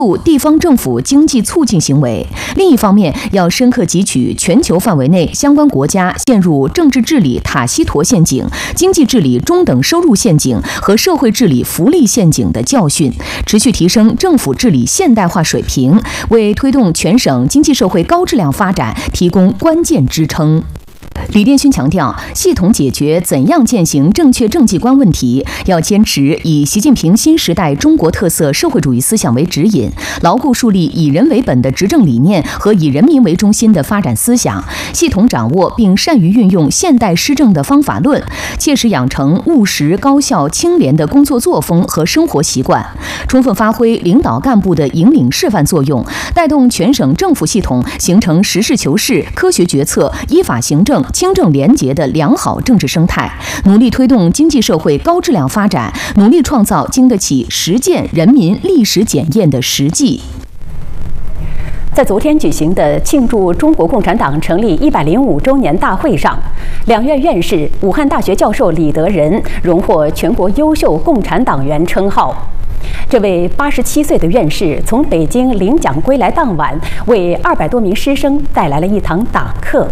地方政府经济促进行为，另一方面要深刻汲取全球范围内相关国家陷入政治治理塔西佗陷阱、经济治理中等收入陷阱和社会治理福利陷阱的教训，持续提升政府治理现代化水平，为推动全省经济社会高质量发展提供关键支撑。李殿勋强调，系统解决怎样践行正确政绩观问题，要坚持以习近平新时代中国特色社会主义思想为指引，牢固树立以人为本的执政理念和以人民为中心的发展思想，系统掌握并善于运用现代施政的方法论，切实养成务实、高效、清廉的工作作风和生活习惯，充分发挥领导干部的引领示范作用，带动全省政府系统形成实事求是、科学决策、依法行政、清正廉洁的良好政治生态，努力推动经济社会高质量发展，努力创造经得起实践人民历史检验的实际。 在昨天举行的庆祝中国共产党成立105周年大会上，两院院士、武汉大学教授李德仁荣获全国优秀共产党员称号。这位87岁的院士从北京领奖归来当晚，为200多名师生带来了一堂党课。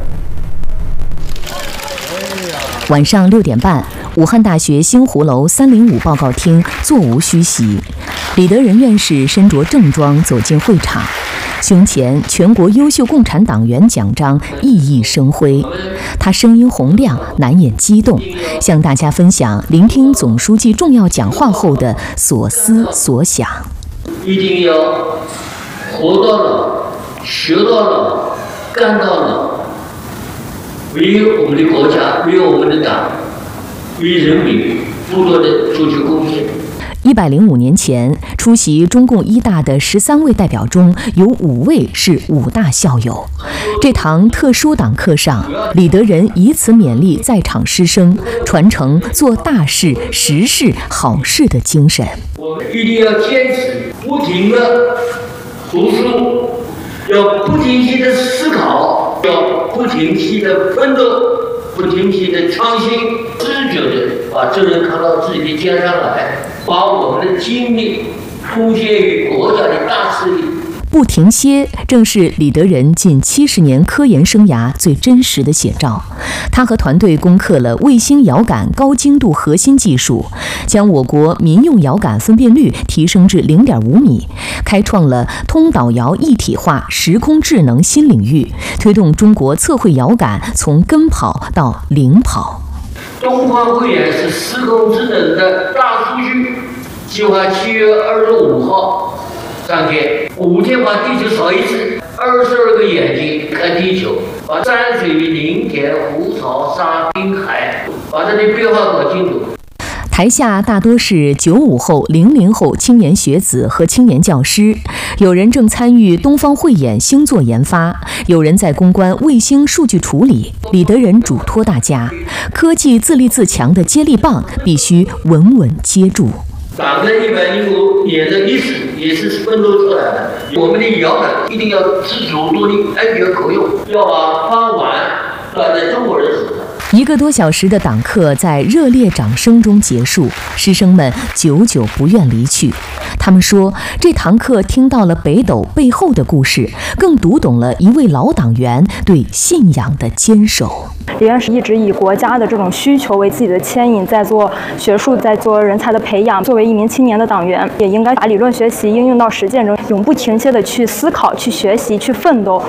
晚上6点半，武汉大学星湖楼305报告厅座无虚席，李德仁院士身着正装走进会场，胸前全国优秀共产党员奖章熠熠生辉，他声音洪亮，难掩激动，向大家分享聆听总书记重要讲话后的所思所想。 一定要活到老，学到老，干到老，为我们的国家，为我们的党，为人民不断的做出贡献。 105年前，出席中共一大的13位代表中，有5位是武大校友。这堂特殊党课上，李德仁以此勉励在场师生，传承做大事、实事、好事的精神。 我们一定要坚持，不停的读书，要不停息的思考，要不停息的奋斗，不停息的创新，自觉的把责任扛到自己的肩上来，把我们的精力奉献于国家的大事业。 不停歇，正是李德仁近70年科研生涯最真实的写照。他和团队攻克了卫星遥感高精度核心技术，将我国民用遥感分辨率提升至0.5米，开创了通导遥一体化时空智能新领域，推动中国测绘遥感从跟跑到领跑。 东方会员是时空智能的大数据，计划7月25号上天，5天把地球扫一次，22个眼睛看地球，把山水林田湖草沙滨海，把它的变化搞清楚。 台下大多是95后、00后青年学子和青年教师，有人正参与东方慧眼星座研发，有人在攻关卫星数据处理。李德仁嘱托大家，科技自立自强的接力棒必须稳稳接住。 党的105年的历史也是奋斗出来的，我们的遥感一定要自主独立、安全可用，要把发完抓在中国人手上。 1个多小时的党课在热烈掌声中结束，师生们久久不愿离去。他们说，这堂课听到了北斗背后的故事，更读懂了一位老党员对信仰的坚守。 李院士一直以国家的这种需求为自己的牵引，在做学术，在做人才的培养。作为一名青年的党员，也应该把理论学习应用到实践中，永不停歇地去思考、去学习、去奋斗。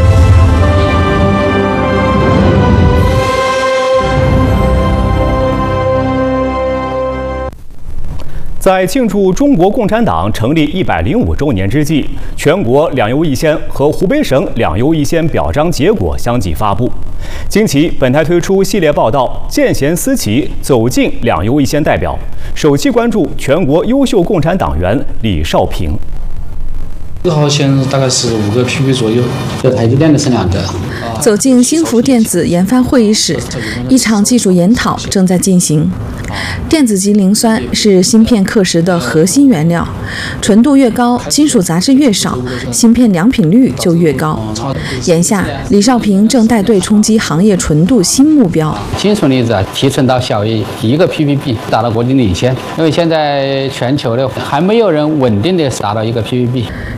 在庆祝中国共产党成立105周年之际，全国两优一先和湖北省两优一先表彰结果相继发布。经其，本台推出系列报道《见贤思齐，走进两优一先代表》，首期关注全国优秀共产党员李少平。 1号线大概是5个 PP 左右， 这台积电的是2个。 走进新福电子研发会议室，一场技术研讨正在进行。 电子级磷酸是芯片刻蚀的核心原料，纯度越高，金属杂质越少，芯片良品率就越高。眼下，李少平正带队冲击行业纯度新目标。 金属离子提纯到小于1个 ppb， 达到国际领先。因为现在全球的还没有人稳定的达到1个 ppb。